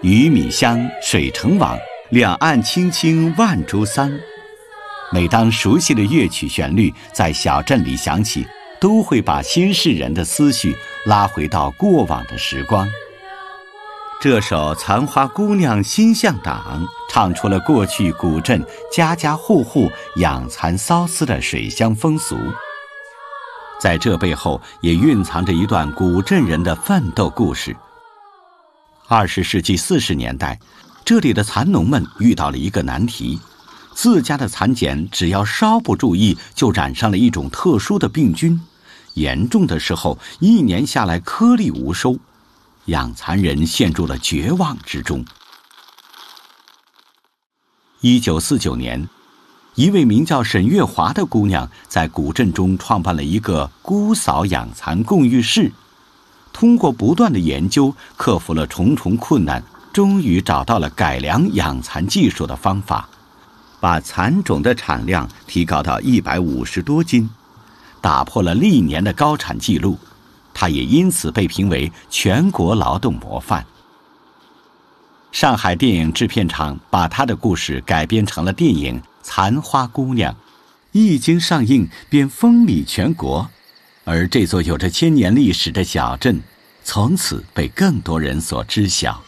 鱼米香，水成网，两岸青青万株桑。每当熟悉的乐曲旋律在小镇里响起，都会把新市人的思绪拉回到过往的时光。这首《残花姑娘心向党》唱出了过去古镇家家户户养蚕缫丝的水乡风俗，在这背后也蕴藏着一段古镇人的奋斗故事。20世纪40年代，这里的蚕农们遇到了一个难题，自家的蚕茧只要稍不注意，就染上了一种特殊的病菌，严重的时候1年下来颗粒无收，养蚕人陷入了绝望之中。1949年，一位名叫沈月华的姑娘在古镇中创办了一个姑嫂养蚕共浴室，通过不断的研究，克服了重重困难，终于找到了改良养蚕技术的方法，把蚕种的产量提高到150多斤，打破了历年的高产记录。他也因此被评为全国劳动模范。上海电影制片厂把他的故事改编成了电影《残花姑娘》，一经上映便风靡全国，而这座有着1000年历史的小镇从此被更多人所知晓。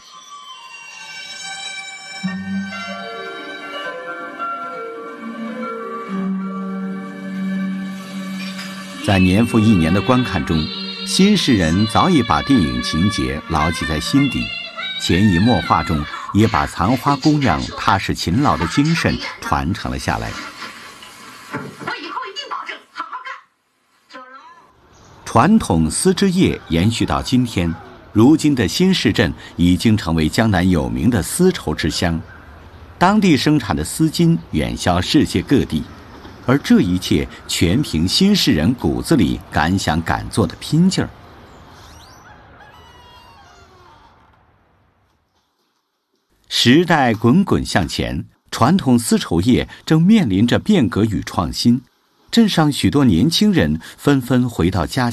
在年复一年的观看中，新市人早已把电影情节牢记在心底，潜移默化中也把残花姑娘踏实勤劳的精神传承了下来。 我以后一定保证好好干。 传统丝织业延续到今天，如今的新市镇已经成为江南有名的丝绸之乡，当地生产的丝巾远销世界各地，而这一切全凭新市人骨子里敢想敢做的拼劲儿。时代滚滚向前，传统丝绸业正面临着变革与创新，镇上许多年轻人纷纷回到家乡。